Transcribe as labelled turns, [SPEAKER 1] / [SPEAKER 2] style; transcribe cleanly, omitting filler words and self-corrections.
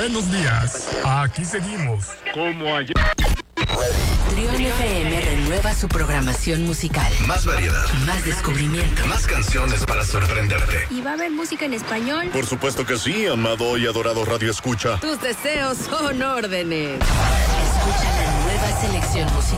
[SPEAKER 1] Buenos días. Aquí seguimos. Como ayer.
[SPEAKER 2] Trión FM renueva su programación musical.
[SPEAKER 3] Más variedad.
[SPEAKER 2] Más descubrimiento.
[SPEAKER 3] Más canciones para sorprenderte.
[SPEAKER 4] ¿Y va a haber música en español?
[SPEAKER 5] Por supuesto que sí, amado y adorado Radio Escucha.
[SPEAKER 2] Tus deseos son órdenes. Escucha la nueva selección musical.